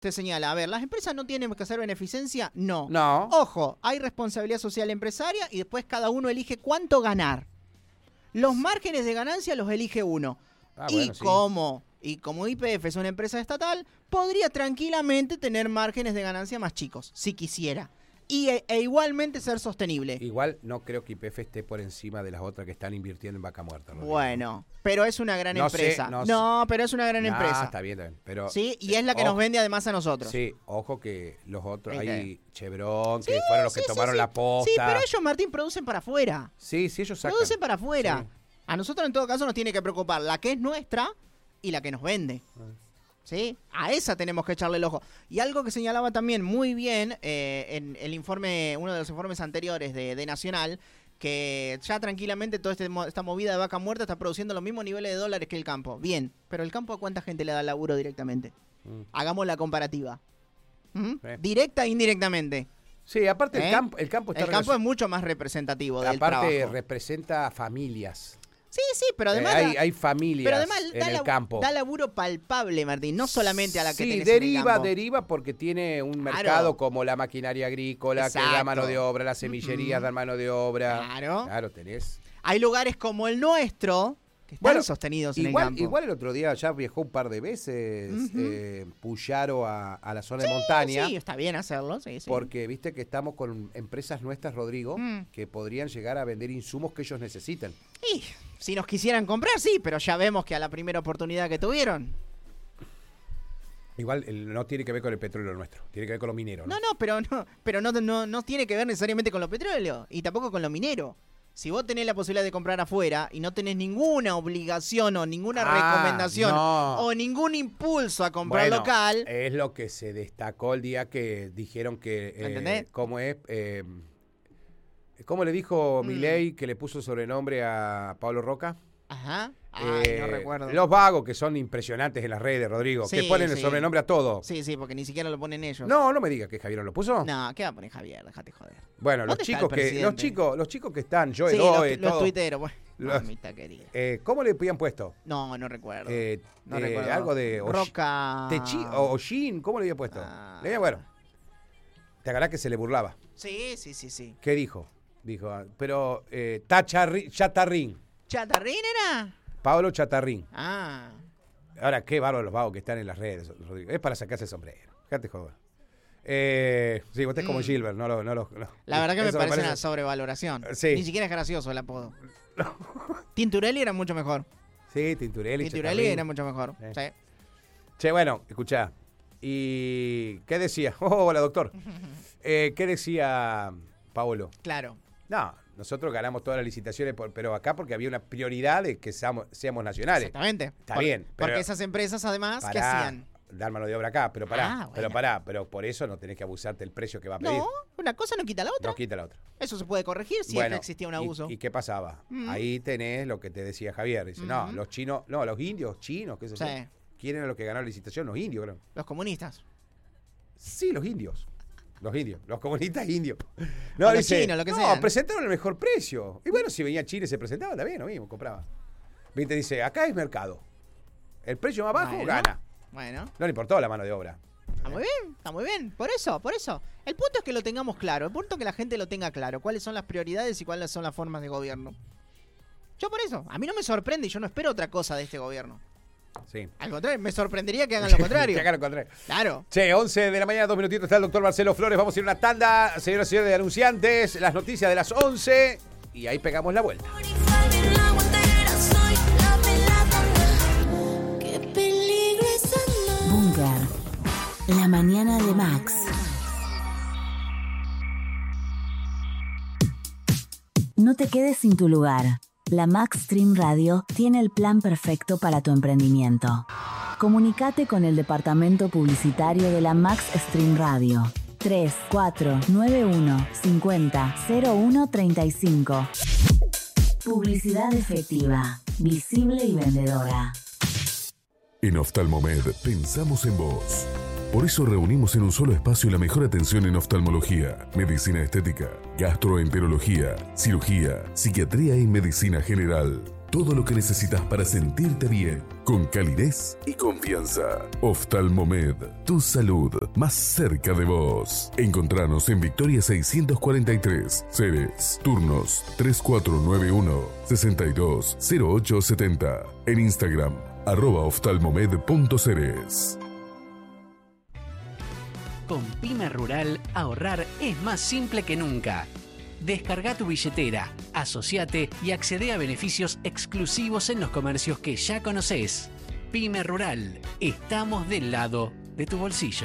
te señala, a ver, ¿las empresas no tienen que hacer beneficencia? No. No. Ojo, hay responsabilidad social empresaria y después cada uno elige cuánto ganar. Los márgenes de ganancia los elige uno. Bueno, sí. Y como YPF es una empresa estatal, podría tranquilamente tener márgenes de ganancia más chicos, si quisiera. E igualmente ser sostenible. Igual no creo que YPF esté por encima de las otras que están invirtiendo en vaca muerta, Rodrigo. Bueno, pero es una gran empresa. Pero es una gran empresa. Está bien. Pero, sí, y es la que nos vende además a nosotros. Sí, ojo que los otros, hay Chevron, que fueron los que tomaron la posta. Sí, pero ellos, Martín, producen para afuera. Sí, ellos sacan. Producen para afuera. Sí. A nosotros en todo caso nos tiene que preocupar la que es nuestra y la que nos vende. ¿Sí? A esa tenemos que echarle el ojo. Y algo que señalaba también muy bien en el informe, uno de los informes anteriores de Nacional, que ya tranquilamente toda esta movida de vaca muerta está produciendo los mismos niveles de dólares que el campo. Bien, pero el campo, ¿a cuánta gente le da laburo directamente? Hagamos la comparativa. Directa e indirectamente. Sí, aparte el campo está... El campo es mucho más representativo del trabajo. Aparte representa familias. Sí, pero además... Hay familias pero además en el campo. Da laburo palpable, Martín, no solamente a la que tenés en el campo. deriva porque tiene un mercado como la maquinaria agrícola, que da mano de obra, las semillerías dan mano de obra. Claro, tenés. Hay lugares como el nuestro que están sostenidos en el campo. Igual el otro día ya viajó un par de veces Puyaro a la zona de montaña. Sí, está bien hacerlo, sí. Porque viste que estamos con empresas nuestras, Rodrigo, que podrían llegar a vender insumos que ellos necesitan. Y si nos quisieran comprar, sí, pero ya vemos que a la primera oportunidad que tuvieron. Igual no tiene que ver con el petróleo nuestro, tiene que ver con lo minero, ¿no? Pero no tiene que ver necesariamente con lo petróleo y tampoco con lo minero. Si vos tenés la posibilidad de comprar afuera y no tenés ninguna obligación o ninguna recomendación o ningún impulso a comprar local... Es lo que se destacó el día que dijeron que... ¿Entendés? ¿Cómo es? ¿Cómo le dijo Milei que le puso sobrenombre a Pablo Roca? Ajá. No recuerdo. Los vagos que son impresionantes en las redes, Rodrigo, que ponen el sobrenombre a todo. Sí, porque ni siquiera lo ponen ellos. No me digas que Javier lo puso. No, ¿qué va a poner Javier? Déjate joder. Bueno, los chicos que están, yo los tuiteros, bueno. Mamita querida. ¿Cómo le habían puesto? No recuerdo. No recuerdo. Algo de Roca. O Shin, ¿cómo le había puesto? Bueno. ¿Te acordás que se le burlaba? Sí. ¿Qué dijo? Dijo, pero Chatarrín. ¿Chatarrín era? Pablo Chatarrín. Ahora, qué bárbaro los vagos que están en las redes, Rodrigo. Es para sacarse el sombrero. Fíjate, joder. Sí, vos estás como Gilbert, no. La verdad que me parece una sobrevaloración. Sí. Ni siquiera es gracioso el apodo. Tinturelli era mucho mejor. Sí, Tinturelli era mucho mejor. Sí. Che, bueno, escuchá. ¿Y qué decía? Hola, doctor. ¿Qué decía Paolo? Claro. No, nosotros ganamos todas las licitaciones, pero acá porque había una prioridad de que seamos nacionales. Exactamente. Está bien. Porque esas empresas, además, ¿qué hacían? Dar mano de obra acá, pero pero por eso no tenés que abusarte del precio que va a pedir. No, una cosa no quita la otra. No quita la otra. Eso se puede corregir si es que existía un abuso. ¿Y qué pasaba? Ahí tenés lo que te decía Javier. Dice, los indios chinos, qué sé yo. ¿Quién era los que ganaron la licitación? Los indios, creo. Los comunistas. Sí, los indios. Los comunistas indios. Los chinos, lo que sea. Presentaron el mejor precio. Y bueno, si venía Chile y se presentaba, también lo mismo, compraba. Viste, dice, acá es mercado. El precio más bajo gana. Bueno. No le importó la mano de obra. Está muy bien. Por eso. El punto es que lo tengamos claro. El punto es que la gente lo tenga claro. Cuáles son las prioridades y cuáles son las formas de gobierno. Yo por eso. A mí no me sorprende y yo no espero otra cosa de este gobierno. Sí. Al contrario, me sorprendería que hagan lo contrario. Que hagan lo contrario. Claro. Che, 11 de la mañana, 2 minutitos, está el doctor Marcelo Flores. Vamos a ir a una tanda, señoras y señores de anunciantes, las noticias de las 11 y ahí pegamos la vuelta. Búnker, la mañana de Max. No te quedes sin tu lugar. La Max Stream Radio tiene el plan perfecto para tu emprendimiento. Comunicate con el departamento publicitario de la Max Stream Radio. 3491 50 01 35. Publicidad efectiva, visible y vendedora. En Oftalmomed pensamos en vos. Por eso reunimos en un solo espacio la mejor atención en oftalmología, medicina estética, gastroenterología, cirugía, psiquiatría y medicina general. todo lo que necesitas para sentirte bien, con calidez y confianza. Oftalmomed, tu salud más cerca de vos. Encontranos en Victoria 643, Ceres. Turnos 3491-620870. En Instagram, @oftalmomed.ceres. Con Pyme Rural, ahorrar es más simple que nunca. Descarga tu billetera, asociate y accede a beneficios exclusivos en los comercios que ya conoces. Pyme Rural, estamos del lado de tu bolsillo.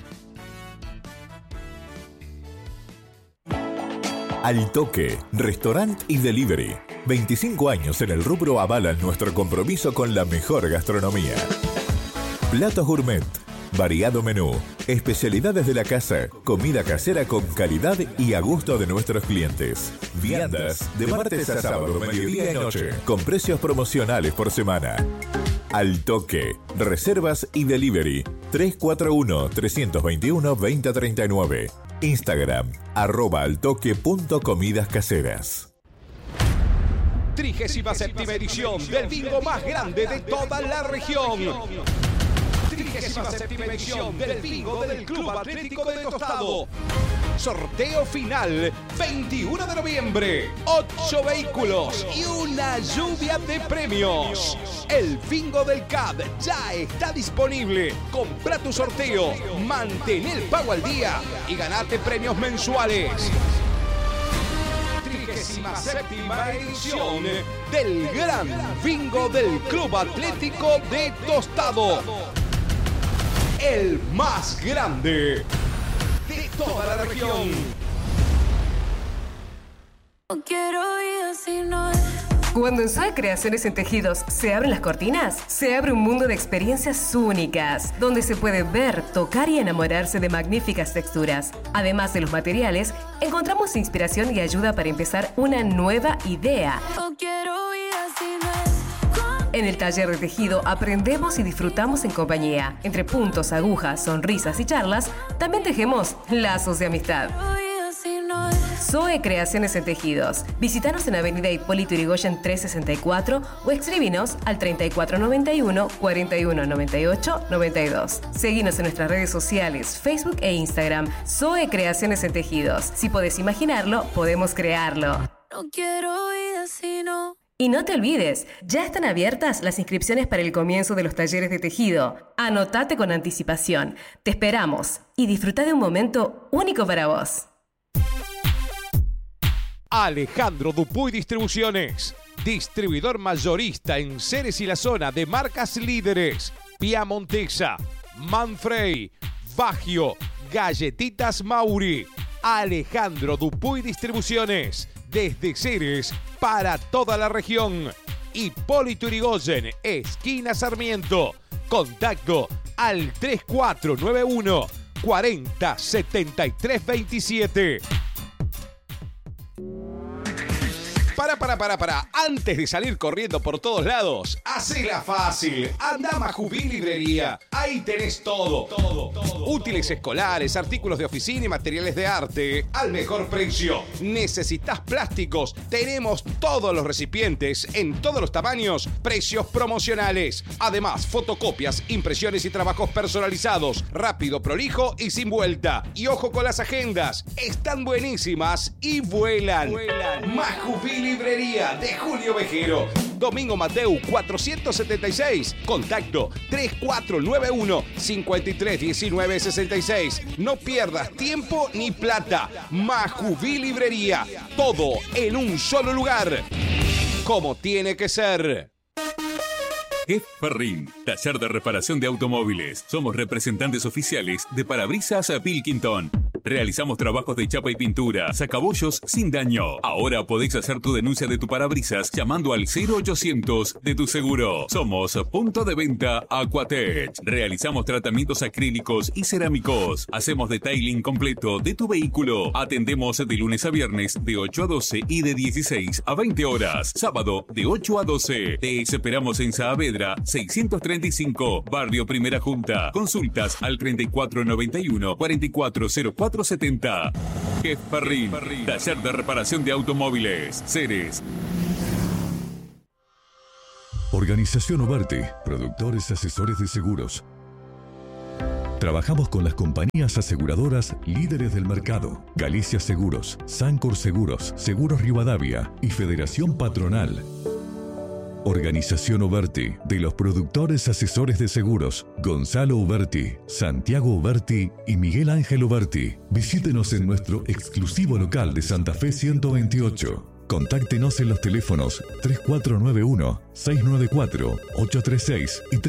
Al Toque, restaurant y delivery. 25 años en el rubro avalan nuestro compromiso con la mejor gastronomía. Platos gourmet, variado menú, especialidades de la casa, comida casera con calidad y a gusto de nuestros clientes. Viandas de martes a sábado, mediodía y noche, con precios promocionales por semana. Al Toque, reservas y delivery. 341-321-2039. Instagram, @altoque.comidascaseras. 37ª edición del bingo más grande de toda la región. 37ª edición del bingo del Club Atlético de Tostado. Sorteo final, 21 de noviembre. 8 vehículos y una lluvia de premios. El bingo del CAD ya está disponible. Compra tu sorteo, mantén el pago al día y ganate premios mensuales. 37ª edición del gran bingo del Club Atlético de Tostado. El más grande de toda la región. Cuando en Zoe Creaciones en Tejidos se abren las cortinas, se abre un mundo de experiencias únicas, donde se puede ver, tocar y enamorarse de magníficas texturas. Además de los materiales, encontramos inspiración y ayuda para empezar una nueva idea. En el taller de tejido aprendemos y disfrutamos en compañía. Entre puntos, agujas, sonrisas y charlas, también tejemos lazos de amistad. Zoe Creaciones en Tejidos. Visítanos en Avenida Hipólito Yrigoyen 364 o escríbinos al 3491 4198 92. Seguinos en nuestras redes sociales, Facebook e Instagram. Zoe Creaciones en Tejidos. Si podés imaginarlo, podemos crearlo. No quiero vida si no. Y no te olvides, ya están abiertas las inscripciones para el comienzo de los talleres de tejido. Anotate con anticipación. Te esperamos y disfruta de un momento único para vos. Alejandro Dupuy Distribuciones, distribuidor mayorista en Ceres y la zona de marcas líderes: Piamontesa, Manfrey, Baggio, Galletitas Mauri. Alejandro Dupuy Distribuciones, desde Ceres para toda la región. Hipólito Yrigoyen, esquina Sarmiento. Contacto al 3491 40 73 27. Para. Antes de salir corriendo por todos lados, hacela fácil. Anda a Majubil Librería. Ahí tenés todo. Útiles escolares, artículos de oficina y materiales de arte al mejor precio. ¿Necesitas plásticos? Tenemos todos los recipientes en todos los tamaños, precios promocionales. Además, fotocopias, impresiones y trabajos personalizados. Rápido, prolijo y sin vuelta. Y ojo con las agendas. Están buenísimas y vuelan. Majubil Librería de Julio Vejero. Domingo Mateu 476. Contacto 3491 531966. No pierdas tiempo ni plata. Majubil Librería. Todo en un solo lugar. Como tiene que ser. Ferrin, taller de reparación de automóviles. Somos representantes oficiales de Parabrisas Pilkington. Realizamos trabajos de chapa y pintura, sacabollos sin daño. Ahora podéis hacer tu denuncia de tu parabrisas llamando al 0800 de tu seguro. Somos punto de venta Aquatech. Realizamos tratamientos acrílicos y cerámicos. Hacemos detailing completo de tu vehículo. Atendemos de lunes a viernes de 8 a 12 y de 16 a 20 horas. Sábado de 8 a 12. Te esperamos en Saavedra 635, Barrio Primera Junta. Consultas al 3491 440470. Ferrin, taller de reparación de automóviles. Ceres. Organización Uberti, productores asesores de seguros. Trabajamos con las compañías aseguradoras líderes del mercado: Galicia Seguros, Sancor Seguros, Seguros Rivadavia y Federación Patronal. Organización Uberti, de los productores asesores de seguros: Gonzalo Uberti, Santiago Uberti y Miguel Ángel Uberti. Visítenos en nuestro exclusivo local de Santa Fe 128. Contáctenos en los teléfonos 3491-694-836 y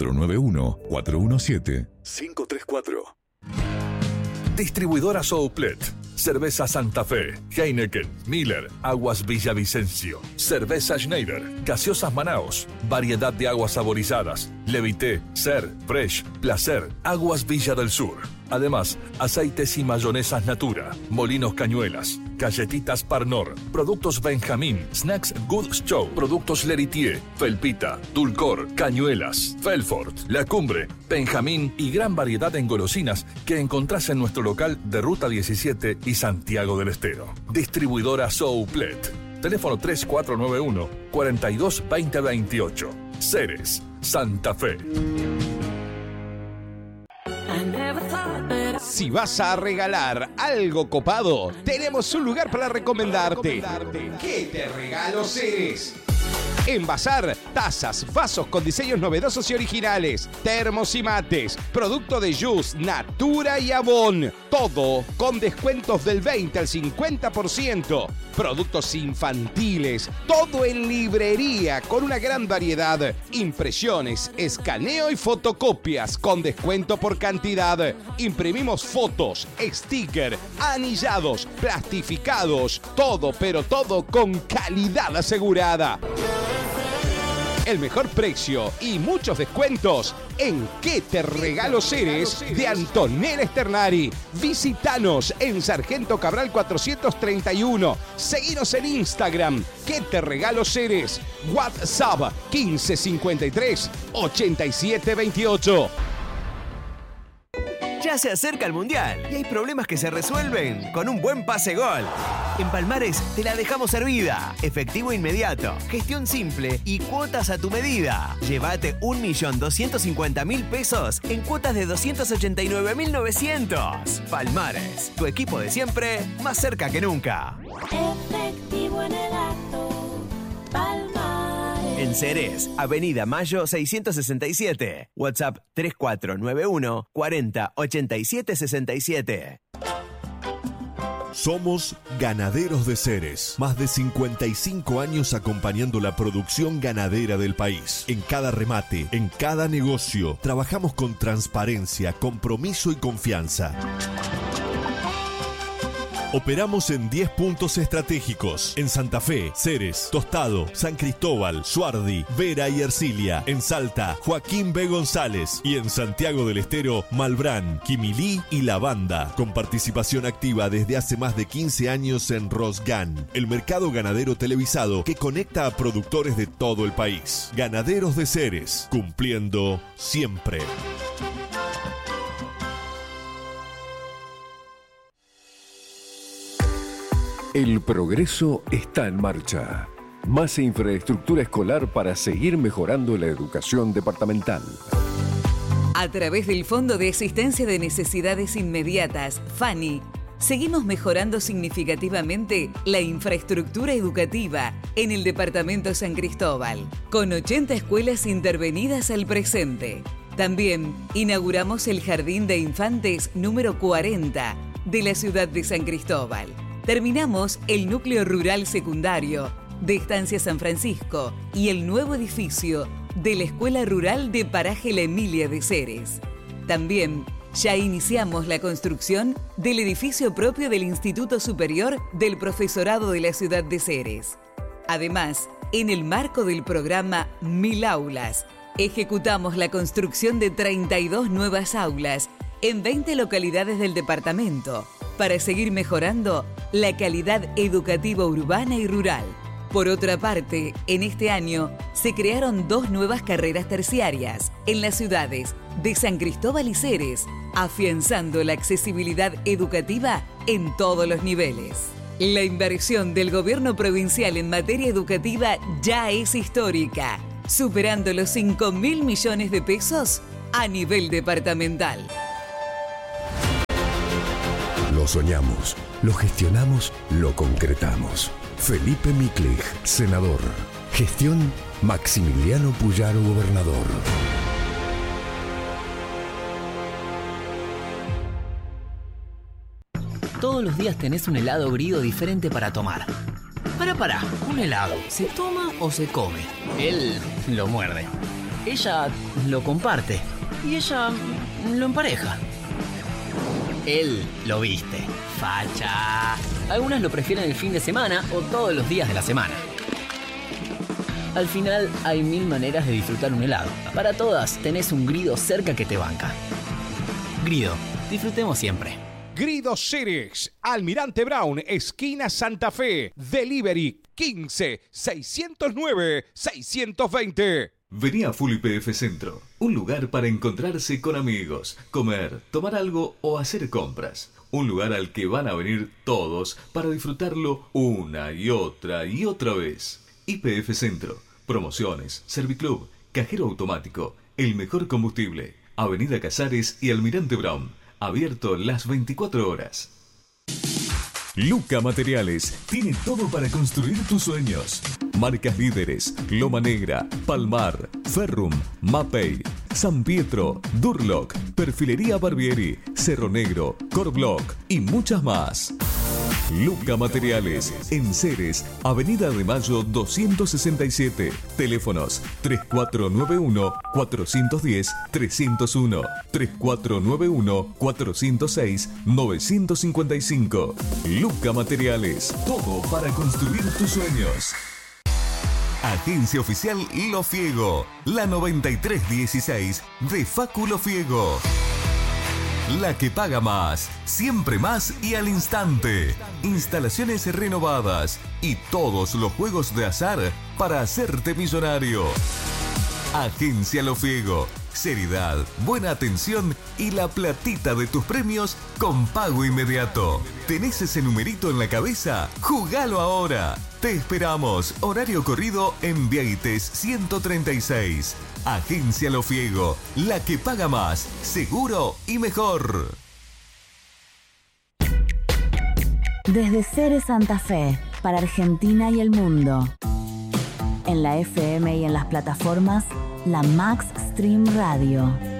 3491-417-534. Distribuidora Souplet. Cerveza Santa Fe, Heineken, Miller, Aguas Villavicencio, Cerveza Schneider, Gaseosas Manaos, variedad de aguas saborizadas, Levité, Ser, Fresh, Placer, Aguas Villa del Sur. Además, aceites y mayonesas Natura, Molinos Cañuelas, Galletitas Parnor, Productos Benjamín, Snacks Good Show, Productos Leritier, Felpita, Dulcor, Cañuelas, Felfort, La Cumbre, Benjamín y gran variedad de engolosinas que encontrás en nuestro local de Ruta 17 y Santiago del Estero. Distribuidora Souplet. Teléfono 3491 42 2028. Ceres, Santa Fe. Si vas a regalar algo copado, tenemos un lugar para recomendarte. ¿Qué te regalo, Ceres? En Bazar, tazas, vasos con diseños novedosos y originales, termos y mates, producto de Just, Natura y Avon. Todo con descuentos del 20 al 50%. Productos infantiles, todo en librería con una gran variedad. Impresiones, escaneo y fotocopias con descuento por cantidad. Imprimimos fotos, sticker, anillados, plastificados. Todo, pero todo con calidad asegurada. El mejor precio y muchos descuentos en ¿Qué te regalo, Ceres? De Antonella Esternari. Visítanos en Sargento Cabral 431. Seguinos en Instagram. ¿Qué te regalo, Ceres? WhatsApp 1553 8728. Ya se acerca el Mundial y hay problemas que se resuelven con un buen pase gol. En Palmares te la dejamos servida. Efectivo inmediato, gestión simple y cuotas a tu medida. Llévate 1.250.000 pesos en cuotas de 289.900. Palmares, tu equipo de siempre, más cerca que nunca. Efectivo en el acto. Palmares. En Ceres, Avenida Mayo 667. WhatsApp 3491 40 87 67. Somos Ganaderos de Ceres. Más de 55 años acompañando la producción ganadera del país. En cada remate, en cada negocio, trabajamos con transparencia, compromiso y confianza. Operamos en 10 puntos estratégicos. En Santa Fe, Ceres, Tostado, San Cristóbal, Suardi, Vera y Ercilia. En Salta, Joaquín B. González. Y en Santiago del Estero, Malbrán, Quimilí y La Banda. Con participación activa desde hace más de 15 años en Rosgan, el mercado ganadero televisado que conecta a productores de todo el país. Ganaderos de Ceres, cumpliendo siempre. El progreso está en marcha. Más infraestructura escolar para seguir mejorando la educación departamental. A través del Fondo de Asistencia de Necesidades Inmediatas, FANI, seguimos mejorando significativamente la infraestructura educativa en el departamento San Cristóbal, con 80 escuelas intervenidas al presente. También inauguramos el Jardín de Infantes número 40 de la ciudad de San Cristóbal. Terminamos el núcleo rural secundario de Estancia San Francisco y el nuevo edificio de la Escuela Rural de Paraje La Emilia de Ceres. También ya iniciamos la construcción del edificio propio del Instituto Superior del Profesorado de la ciudad de Ceres. Además, en el marco del programa 1000 Aulas, ejecutamos la construcción de 32 nuevas aulas en 20 localidades del departamento, para seguir mejorando la calidad educativa urbana y rural. Por otra parte, en este año se crearon 2 nuevas carreras terciarias en las ciudades de San Cristóbal y Ceres, afianzando la accesibilidad educativa en todos los niveles. La inversión del gobierno provincial en materia educativa ya es histórica. superando los 5.000 millones de pesos a nivel departamental. Lo soñamos, lo gestionamos, lo concretamos. Felipe Miklich, senador. Gestión Maximiliano Puyaro, gobernador. Todos los días tenés un helado Grido diferente para tomar. Pará, ¿un helado se toma o se come? Él lo muerde. Ella lo comparte. Y ella lo empareja. Él lo viste. Facha. Algunas lo prefieren el fin de semana o todos los días de la semana. Al final hay 1000 maneras de disfrutar un helado. Para todas tenés un Grido cerca que te banca. Grido, disfrutemos siempre. Grido Ceres, Almirante Brown, esquina Santa Fe, delivery 15-609-620. Vení a Full YPF Centro, un lugar para encontrarse con amigos, comer, tomar algo o hacer compras. Un lugar al que van a venir todos para disfrutarlo una y otra vez. YPF Centro, promociones, Serviclub, cajero automático, el mejor combustible, Avenida Casares y Almirante Brown. Abierto las 24 horas. Luca Materiales tiene todo para construir tus sueños. Marcas líderes: Loma Negra, Palmar, Ferrum, Mapei, San Pietro, Durlock, Perfilería Barbieri, Cerro Negro, Corblock y muchas más. Luca Materiales, en Ceres, Avenida de Mayo 267. Teléfonos 3491-410-301, 3491-406-955. Luca Materiales, todo para construir tus sueños. Agencia Oficial Lo Fiego, la 9316 de Facu Lo Fiego. La que paga más, siempre más y al instante. Instalaciones renovadas y todos los juegos de azar para hacerte millonario. Agencia Lo Fiego. Seriedad, buena atención y la platita de tus premios con pago inmediato. ¿Tenés ese numerito en la cabeza? ¡Jugalo ahora! Te esperamos. Horario corrido en Vieites 136. Agencia Lo Fiego, la que paga más, seguro y mejor. Desde Ceres Santa Fe, para Argentina y el mundo. En la FM y en las plataformas, la Max Stream Radio.